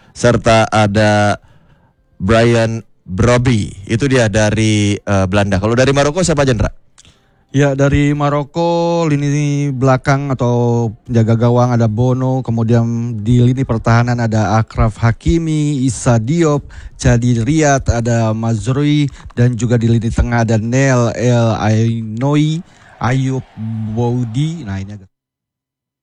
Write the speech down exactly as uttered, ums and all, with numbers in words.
serta ada Brian Brobby. Itu dia dari uh, Belanda. Kalau dari Maroko siapa aja, Ndra? Ya, dari Maroko lini belakang atau penjaga gawang ada Bono, kemudian di lini pertahanan ada Achraf Hakimi, Issa Diop, Chadi Riyad, ada Mazrui, dan juga di lini tengah ada Neil El Ainoui, Ayub Boudi. Nah, ini agak